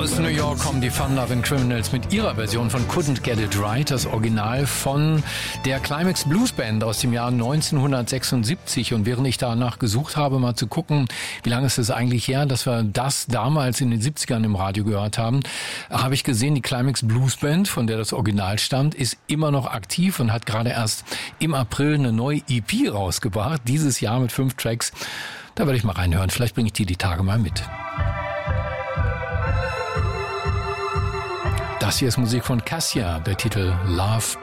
Aus New York kommen die Fun Lovin' Criminals mit ihrer Version von Couldn't Get It Right, das Original von der Climax Blues Band aus dem Jahr 1976. Und während ich danach gesucht habe, mal zu gucken, wie lange ist es eigentlich her, dass wir das damals in den 70ern im Radio gehört haben, habe ich gesehen, die Climax Blues Band, von der das Original stammt, ist immer noch aktiv und hat gerade erst im April eine neue EP rausgebracht, dieses Jahr mit 5 Tracks. Da werde ich mal reinhören, vielleicht bringe ich die Tage mal mit. Das hier ist Musik von Cassia, der Titel Love